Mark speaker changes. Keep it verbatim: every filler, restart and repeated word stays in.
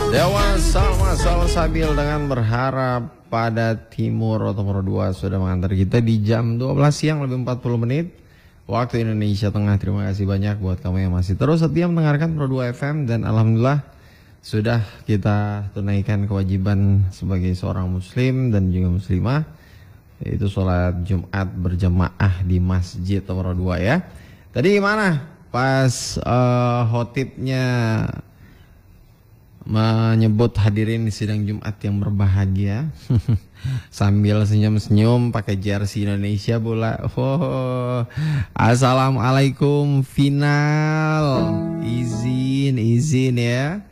Speaker 1: Dewa Salma Salsabil dengan berharap pada timur atau nomor dua sudah mengantar kita di jam dua belas siang lebih empat puluh menit waktu Indonesia Tengah. Terima kasih banyak buat kamu yang masih terus setia mendengarkan Pro dua F M, dan alhamdulillah sudah kita tunaikan kewajiban sebagai seorang muslim dan juga muslimah, yaitu sholat Jumat berjamaah di Masjid nomor dua ya. Tadi gimana pas uh, khotibnya menyebut hadirin di sidang Jumat yang berbahagia sambil senyum-senyum pakai jersey Indonesia bola. Oh, assalamualaikum final, izin izin ya.